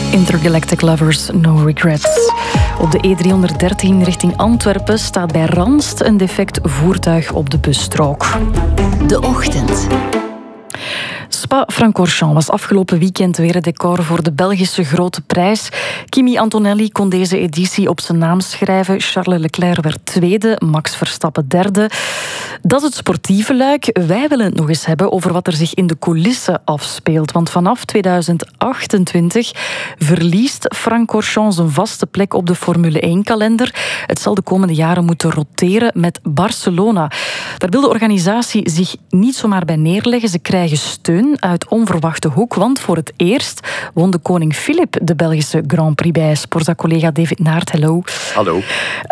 Intergalactic Lovers, No Regrets. Op de E313 richting Antwerpen staat bij Ranst een defect voertuig op de busstrook. De Ochtend. Spa-Francorchamps was afgelopen weekend weer het decor voor de Belgische Grote Prijs. Kimi Antonelli kon deze editie op zijn naam schrijven. Charles Leclerc werd tweede, Max Verstappen derde. Dat is het sportieve luik. Wij willen het nog eens hebben over wat er zich in de coulissen afspeelt. Want vanaf 2028 verliest Francorchamps een vaste plek op de Formule 1-kalender. Het zal de komende jaren moeten roteren met Barcelona. Daar wil de organisatie zich niet zomaar bij neerleggen. Ze krijgen steun uit onverwachte hoek, want voor het eerst won de koning Filip de Belgische Grand Prix bij Sporza-collega David Naert. Hallo. Hallo.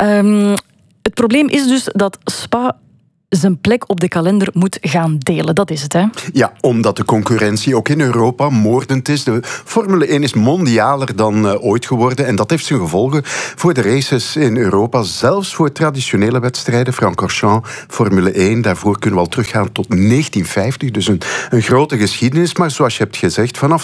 Het probleem is dus dat Spa zijn plek op de kalender moet gaan delen. Dat is het, hè? Ja, omdat de concurrentie ook in Europa moordend is. De Formule 1 is mondialer dan ooit geworden. En dat heeft zijn gevolgen voor de races in Europa. Zelfs voor traditionele wedstrijden. Francorchamps, Formule 1. Daarvoor kunnen we al teruggaan tot 1950. Dus een grote geschiedenis. Maar zoals je hebt gezegd, vanaf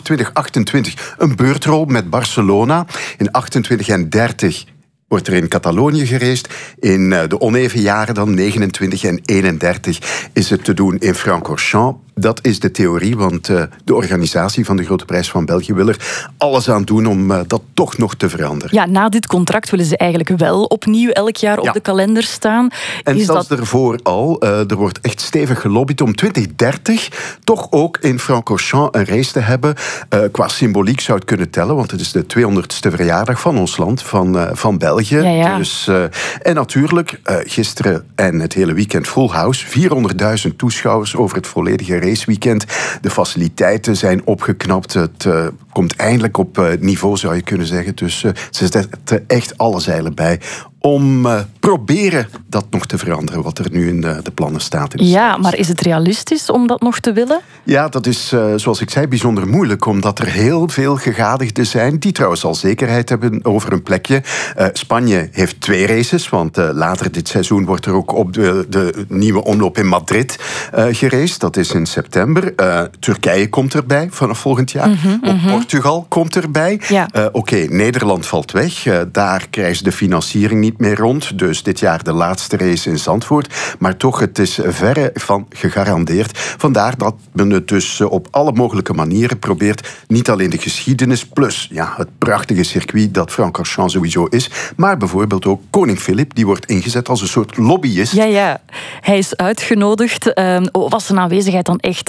2028 een beurtrol met Barcelona. In 28 en 30... wordt er in Catalonië geraced. In de oneven jaren dan, 29 en 31, is het te doen in Francorchamps. Dat is de theorie, want de organisatie van de Grote Prijs van België wil er alles aan doen om dat toch nog te veranderen. Ja, na dit contract willen ze eigenlijk wel opnieuw elk jaar op de kalender staan. En zelfs daarvoor al, er wordt echt stevig gelobbyd om 2030 toch ook in Francorchamps een race te hebben. Qua symboliek zou het kunnen tellen, want het is de 200ste verjaardag van ons land, van België. Ja. Dus, en natuurlijk, gisteren en het hele weekend full house. 400.000 toeschouwers over het volledige raceweekend. De faciliteiten zijn opgeknapt. Het komt eindelijk op niveau, zou je kunnen zeggen. Dus ze zetten echt alle zeilen bij om proberen dat nog te veranderen, wat er nu in de plannen staat. Ja, maar is het realistisch om dat nog te willen? Ja, dat is, zoals ik zei, bijzonder moeilijk, omdat er heel veel gegadigden zijn, die trouwens al zekerheid hebben over een plekje. Spanje heeft 2 races, want later dit seizoen wordt er ook op de nieuwe omloop in Madrid geraced. Dat is in september. Turkije komt erbij vanaf volgend jaar. Ook Portugal komt erbij. Ja. Oké, Nederland valt weg. Daar krijgt ze de financiering niet meer rond. Dus dit jaar de laatste race in Zandvoort. Maar toch, het is verre van gegarandeerd. Vandaar dat men het dus op alle mogelijke manieren probeert. Niet alleen de geschiedenis, plus het prachtige circuit dat Francorchamps sowieso is. Maar bijvoorbeeld ook koning Filip, die wordt ingezet als een soort lobbyist. Ja. Hij is uitgenodigd. Was zijn aanwezigheid dan echt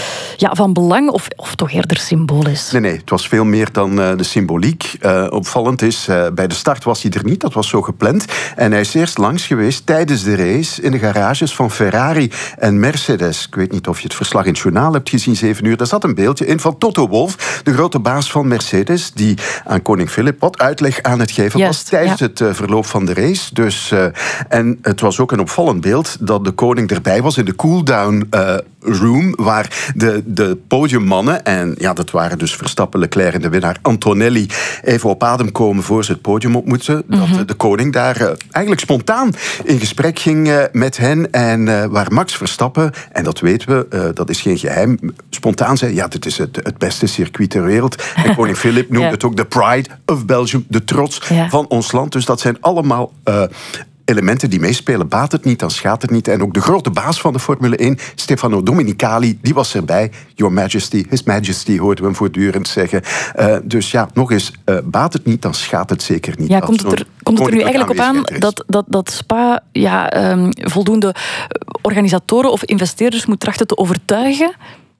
van belang of toch eerder symbolisch? Nee, het was veel meer dan de symboliek. Opvallend is, bij de start was hij er niet. Dat was zo gepland. En hij is eerst langs geweest tijdens de race in de garages van Ferrari en Mercedes. Ik weet niet of je het verslag in het journaal hebt gezien, 7 uur. Daar zat een beeldje in van Toto Wolff, de grote baas van Mercedes, die aan koning Filip wat uitleg aan het geven was tijdens het verloop van de race. Dus, en het was ook een opvallend beeld dat de koning erbij was in de cooldown room, waar de podiummannen, en dat waren dus Verstappen, Leclerc en de winnaar Antonelli, even op adem komen voor ze het podium op moeten. Dat de koning daar eigenlijk spontaan in gesprek ging met hen. En waar Max Verstappen, en dat weten we, dat is geen geheim, spontaan zei, dit is het beste circuit ter wereld. En koning Filip noemde het ook de pride of Belgium, de trots van ons land. Dus dat zijn allemaal elementen die meespelen. Baat het niet, dan schaadt het niet. En ook de grote baas van de Formule 1, Stefano Domenicali, die was erbij. Your Majesty, His Majesty, hoorden we hem voortdurend zeggen. Dus nog eens, baat het niet, dan schaadt het zeker niet. Ja, komt het er nu eigenlijk op aan dat Spa voldoende organisatoren of investeerders moet trachten te overtuigen?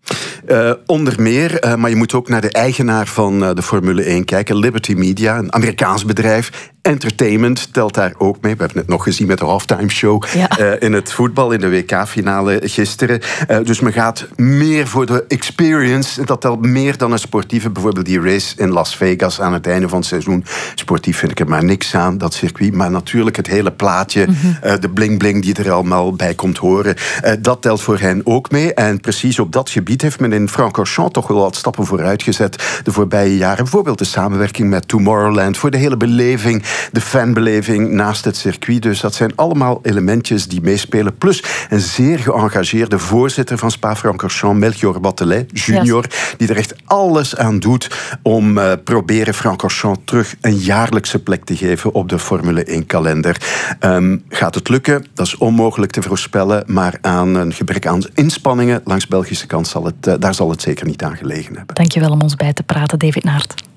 Onder meer, maar je moet ook naar de eigenaar van de Formule 1 kijken. Liberty Media, een Amerikaans bedrijf. Entertainment telt daar ook mee. We hebben het nog gezien met de halftime show in het voetbal, in de WK-finale gisteren. Dus men gaat meer voor de experience. Dat telt meer dan een sportieve. Bijvoorbeeld die race in Las Vegas aan het einde van het seizoen. Sportief vind ik er maar niks aan, dat circuit. Maar natuurlijk het hele plaatje, de bling-bling die er allemaal bij komt horen. Dat telt voor hen ook mee. En precies op dat gebied heeft men in Francorchamps toch wel wat stappen vooruit gezet de voorbije jaren. Bijvoorbeeld de samenwerking met Tomorrowland voor de hele beleving de fanbeleving naast het circuit. Dus dat zijn allemaal elementjes die meespelen. Plus een zeer geëngageerde voorzitter van Spa-Francorchamps, Melchior Battelet, junior, die er echt alles aan doet om proberen Francorchamps terug een jaarlijkse plek te geven op de Formule 1-kalender. Gaat het lukken? Dat is onmogelijk te voorspellen, maar aan een gebrek aan inspanningen langs Belgische kant zal het zeker niet aan gelegen hebben. Dankjewel om ons bij te praten, David Naert.